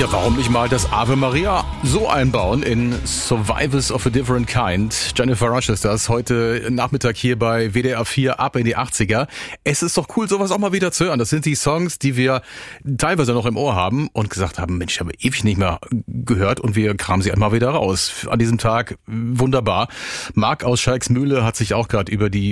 Ja, warum nicht mal das Ave Maria so einbauen in Survivors of a Different Kind? Jennifer Rush ist das heute Nachmittag hier bei WDR 4 ab in die 80er. Es ist doch cool, sowas auch mal wieder zu hören. Das sind die Songs, die wir teilweise noch im Ohr haben und gesagt haben, Mensch, haben wir ewig nicht mehr gehört und wir kramen sie einmal wieder raus. An diesem Tag wunderbar. Marc aus Schalksmühle hat sich auch gerade über die